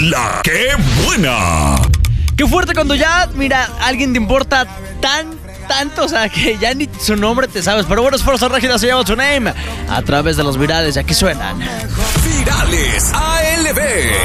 La que buena. Qué fuerte cuando ya, mira, alguien te importa tanto, o sea, que ya ni su nombre te sabes. Pero bueno, Fuerza Régida se llama su name a través de los virales y aquí suenan. Virales ALB.